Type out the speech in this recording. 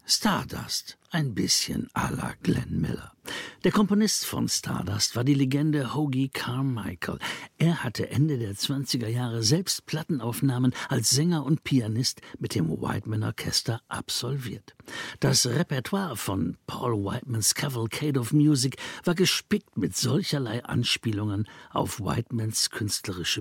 Stardust, ein bisschen à la Glenn Miller. Der Komponist von Stardust war die Legende Hoagy Carmichael. Er hatte Ende der 20er Jahre selbst Plattenaufnahmen als Sänger und Pianist mit dem Whiteman Orchester absolviert. Das Repertoire von Paul Whitemans Cavalcade of Music war gespickt mit solcherlei Anspielungen auf Whitemans künstlerische